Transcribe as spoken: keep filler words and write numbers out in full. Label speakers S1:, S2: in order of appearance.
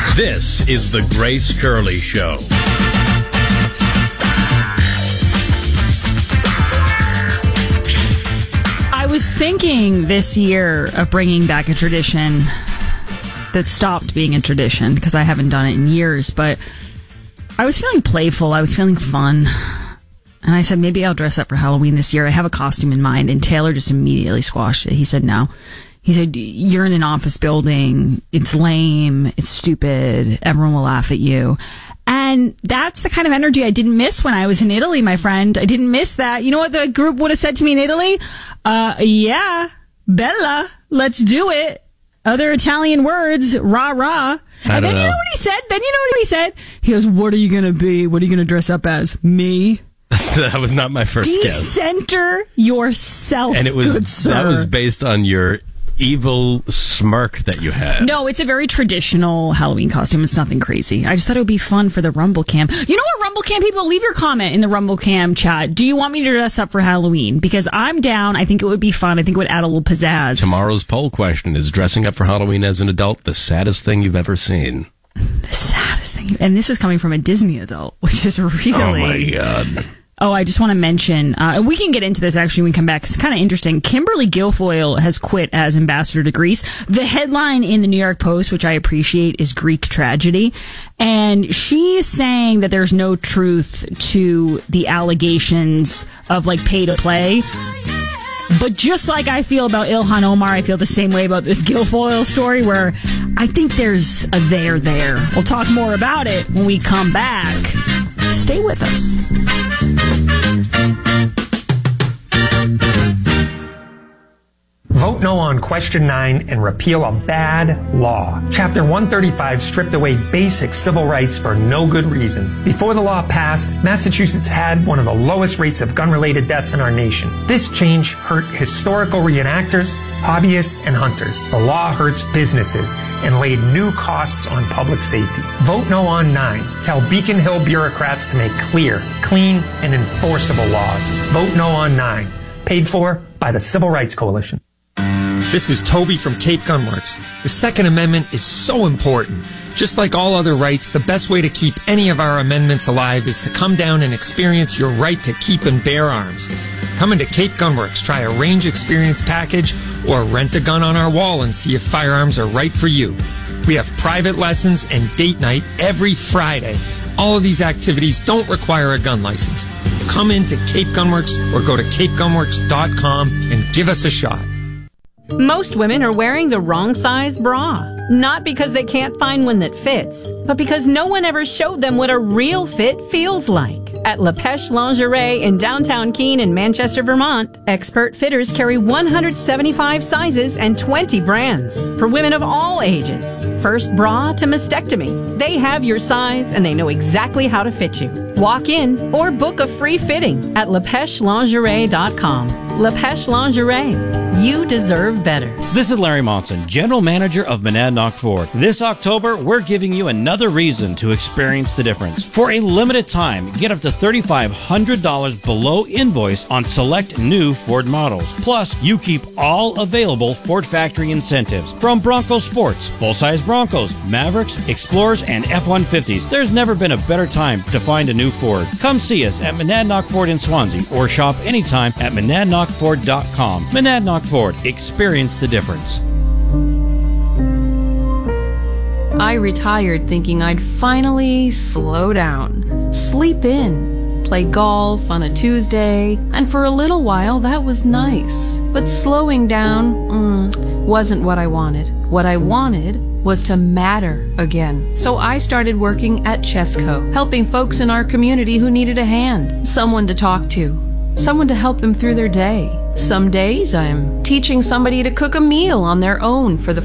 S1: This is the Grace Curley Show.
S2: I was thinking this year of bringing back a tradition that stopped being a tradition because I haven't done it in years, but I was feeling playful. I was feeling fun. And I said, maybe I'll dress up for Halloween this year. I have a costume in mind. And Taylor just immediately squashed it. He said, no. He said, you're in an office building. It's lame. It's stupid. Everyone will laugh at you. And that's the kind of energy I didn't miss when I was in Italy, my friend. I didn't miss that. You know what the group would have said to me in Italy? Uh, yeah, Bella, let's do it. Other Italian words, rah, rah.
S1: I
S2: and then
S1: know.
S2: you know what he said? Then you know what he said? He goes, what are you going to be? What are you going to dress up as? Me?
S1: That was not my first guess.
S2: Decenter yourself,
S1: And it was
S2: good sir.
S1: that was based on your evil smirk that you had.
S2: No, it's a very traditional Halloween costume. It's nothing crazy. I just thought it would be fun for the Rumble Cam. You know what, Rumble Cam people? Leave your comment in the Rumble Cam chat. Do you want me to dress up for Halloween? Because I'm down. I think it would be fun. I think it would add a little pizzazz.
S1: Tomorrow's poll question is dressing up for Halloween as an adult the saddest thing you've ever seen.
S2: The saddest thing. And this is coming from a Disney adult, which is really...
S1: Oh, my God.
S2: Oh, I just want to mention, uh, and we can get into this actually when we come back. It's kind of interesting. Kimberly Guilfoyle has quit as ambassador to Greece. The headline in the New York Post, which I appreciate, is Greek tragedy. And she is saying that there's no truth to the allegations of like pay to play. But just like I feel about Ilhan Omar, I feel the same way about this Guilfoyle story where I think there's a there there. We'll talk more about it when we come back. Stay with us.
S3: Vote no on question nine and repeal a bad law. Chapter one thirty-five stripped away basic civil rights for no good reason. Before the law passed, Massachusetts had one of the lowest rates of gun-related deaths in our nation. This change hurt historical reenactors, hobbyists, and hunters. The law hurts businesses and laid new costs on public safety. Vote no on nine. Tell Beacon Hill bureaucrats to make clear, clean, and enforceable laws. Vote no on nine. Paid for by the Civil Rights Coalition. This is Toby from Cape Gunworks. The Second Amendment is so important. Just like all other rights, the best way to keep any of our amendments alive is to come down and experience your right to keep and bear arms. Come into Cape Gunworks, try a range experience package, or rent a gun on our wall and see if firearms are right for you. We have private lessons and date night every Friday. All of these activities don't require a gun license. Come into Cape Gunworks or go to cape gunworks dot com and give us a shot.
S4: Most women are wearing the wrong size bra. Not because they can't find one that fits, but because no one ever showed them what a real fit feels like. At La Pêche Lingerie in downtown Keene in Manchester, Vermont, expert fitters carry one hundred seventy-five sizes and twenty brands for women of all ages. First bra to mastectomy. They have your size and they know exactly how to fit you. Walk in or book a free fitting at la pêche lingerie dot com. La Pêche Lingerie. You deserve better.
S5: This is Larry Monson, General Manager of Monadnock Ford. This October, we're giving you another reason to experience the difference. For a limited time, get up to three thousand five hundred dollars below invoice on select new Ford models. Plus, you keep all available Ford factory incentives from Bronco Sports, full-size Broncos, Mavericks, Explorers, and F one fifties. There's never been a better time to find a new Ford. Come see us at Monadnock Ford in Swansea or shop anytime at monadnock ford dot com. Monadnock Ford. Experience the difference.
S6: I retired thinking I'd finally slow down, sleep in, play golf on a Tuesday, and for a little while that was nice. But slowing down mm, wasn't what I wanted. What I wanted was to matter again. So I started working at Chesco, helping folks in our community who needed a hand, someone to talk to, someone to help them through their day. Some days I'm teaching somebody to cook a meal on their own for the